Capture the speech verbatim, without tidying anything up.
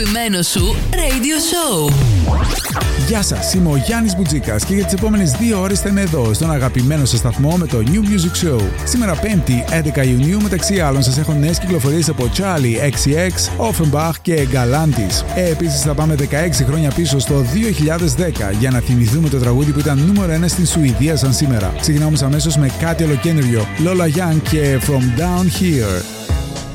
Αγαπημένο σου Radio Show. Γεια σας, είμαι ο Γιάννης Μπουτζίκας και για τις επόμενες δύο ώρες θα είμαι εδώ στον αγαπημένο σας σταθμό με το New Music Show. Σήμερα Πέμπτη, έντεκα Ιουνίου, μεταξύ άλλων σας έχω νέες κυκλοφορίες από Charlie εξ σι εξ, Offenbach και Galantis. Ε, επίσης θα πάμε δεκαέξι χρόνια πίσω στο δύο χιλιάδες δέκα για να θυμηθούμε το τραγούδι που ήταν νούμερο ένα στην Σουηδία σαν σήμερα. Ξεκινάμε αμέσως με κάτι ολοκένουργιο, Lola Young και From Down Here.